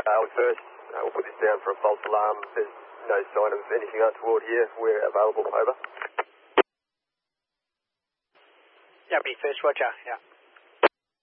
first. We'll put this down for a false alarm. There's no sign of anything untoward here. We're available. Over. Yeah, me first, Roger. Yeah.